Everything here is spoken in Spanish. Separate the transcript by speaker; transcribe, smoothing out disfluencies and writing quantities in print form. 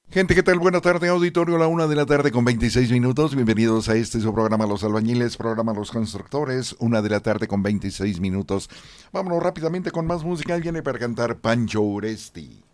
Speaker 1: Gente, ¿qué tal? Buena tarde, auditorio, a la 1 de la tarde con 26 minutos. Bienvenidos a este su programa Los Albañiles, programa Los Constructores, 1 de la tarde con 26 minutos. Vámonos rápidamente con más música. Él viene para cantar Pancho Uresti.